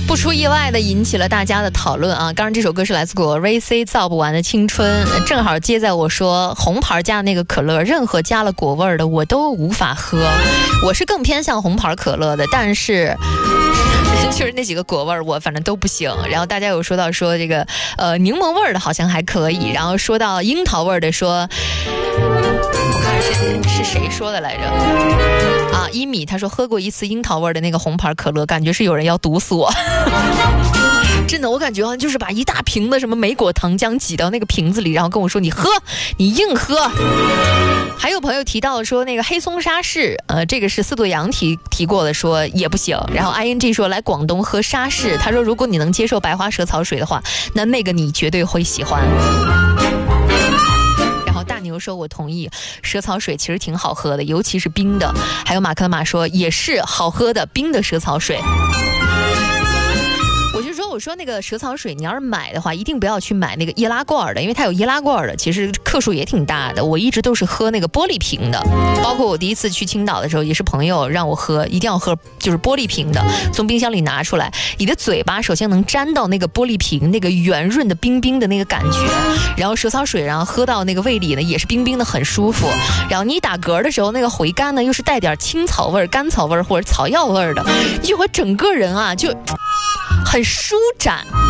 不出意外的引起了大家的讨论啊！刚刚这首歌是来自果 Ray C 造不完的青春，正好接在我说红牌加的那个可乐，任何加了果味的我都无法喝。我是更偏向红牌可乐的，但是就是那几个果味我反正都不行。然后大家有说到说这个柠檬味的好像还可以，然后说到樱桃味的说，我看是谁说的来着啊？一米他说喝过一次樱桃味的那个红牌可乐，感觉是有人要毒死我。真的，我感觉好像就是把一大瓶的什么莓果糖浆挤到那个瓶子里，然后跟我说你喝，你硬喝。还有朋友提到说那个黑松沙士，这个是四朵羊提过的，说也不行。然后 ING 说来广东喝沙士，他说如果你能接受白花蛇草水的话，那个你绝对会喜欢。然后大牛说我同意，蛇草水其实挺好喝的，尤其是冰的。还有马克马说也是好喝的冰的蛇草水。我说那个蛇草水你要是买的话，一定不要去买那个易拉罐的，因为它有易拉罐的其实克数也挺大的。我一直都是喝那个玻璃瓶的，包括我第一次去青岛的时候也是朋友让我喝，一定要喝就是玻璃瓶的，从冰箱里拿出来，你的嘴巴首先能沾到那个玻璃瓶那个圆润的冰冰的那个感觉，然后蛇草水然后喝到那个胃里呢也是冰冰的很舒服，然后你打嗝的时候那个回甘呢又是带点青草味甘草味或者草药味的，你就会整个人啊就很舒展。